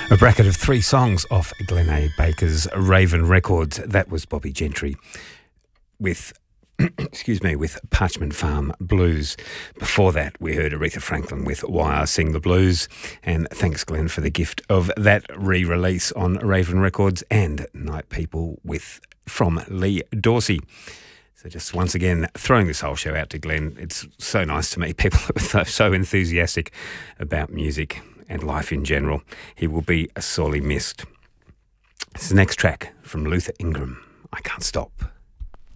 A bracket of 3 songs off Glen A. Baker's Raven Records. That was Bobby Gentry with, with Parchment Farm Blues. Before that, we heard Aretha Franklin with Why I Sing the Blues. And thanks, Glenn, for the gift of that re-release on Raven Records, and Night People from Lee Dorsey. So just once again, throwing this whole show out to Glenn. It's so nice to meet people who are so enthusiastic about music and life in general. He will be sorely missed. This is the next track from Luther Ingram, I Can't Stop.